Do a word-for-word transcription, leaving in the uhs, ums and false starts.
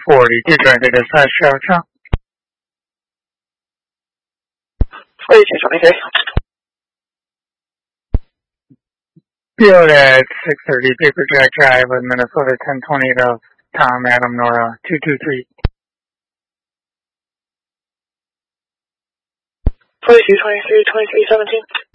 forty-two, trying to dispatch Sheriff Trump. forty-two twenty-three. Field at six thirty, Paper Jack Drive with Minnesota ten twenty to Tom Adam Nora two two three. forty-two twenty-three, twenty-three seventeen.